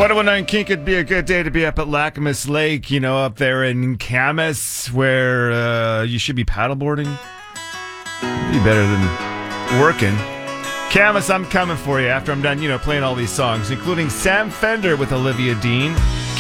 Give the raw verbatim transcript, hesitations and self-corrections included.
one oh nine Kink, it'd be a good day to be up at Lacamas Lake, you know, up there in Camas, where uh, you should be paddleboarding. It'd be better than working. Camas, I'm coming for you after I'm done, you know, playing all these songs, including Sam Fender with Olivia Dean,